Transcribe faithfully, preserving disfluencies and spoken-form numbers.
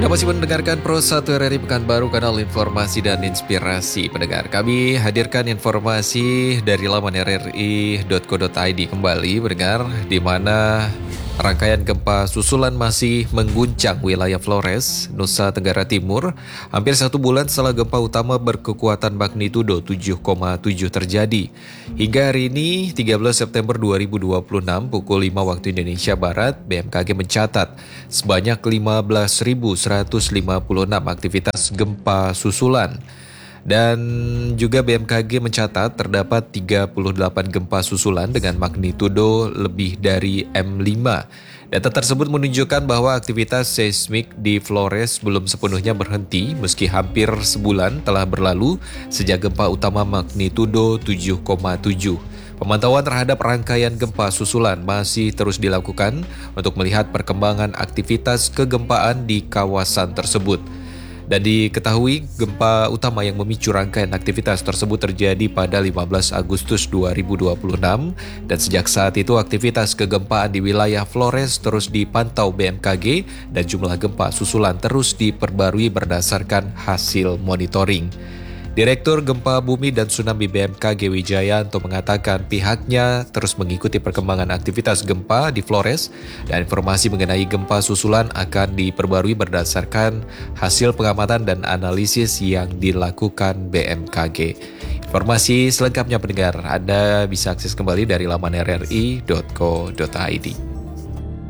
Anda masih mendengarkan Pro satu R R I Pekanbaru, kanal informasi dan inspirasi pendengar. Kami hadirkan informasi dari laman r r i dot co dot i d kembali pendengar, di mana rangkaian gempa susulan masih mengguncang wilayah Flores, Nusa Tenggara Timur, hampir satu bulan setelah gempa utama berkekuatan magnitudo tujuh koma tujuh terjadi. Hingga hari ini, tiga belas September dua ribu dua puluh enam, pukul lima waktu Indonesia Barat, B M K G mencatat sebanyak lima belas ribu seratus lima puluh enam aktivitas gempa susulan. Dan juga B M K G mencatat terdapat tiga puluh delapan gempa susulan dengan magnitudo lebih dari M lima. Data tersebut menunjukkan bahwa aktivitas seismik di Flores belum sepenuhnya berhenti meski hampir sebulan telah berlalu sejak gempa utama magnitudo tujuh koma tujuh. Pemantauan terhadap rangkaian gempa susulan masih terus dilakukan untuk melihat perkembangan aktivitas kegempaan di kawasan tersebut. Dan diketahui gempa utama yang memicu rangkaian aktivitas tersebut terjadi pada lima belas Agustus dua ribu dua puluh enam dan sejak saat itu aktivitas kegempaan di wilayah Flores terus dipantau B M K G dan jumlah gempa susulan terus diperbarui berdasarkan hasil monitoring. Direktur Gempa Bumi dan Tsunami B M K G Wijayanto mengatakan pihaknya terus mengikuti perkembangan aktivitas gempa di Flores dan informasi mengenai gempa susulan akan diperbarui berdasarkan hasil pengamatan dan analisis yang dilakukan B M K G. Informasi selengkapnya pendengar Anda bisa akses kembali dari laman r r i dot co dot i d.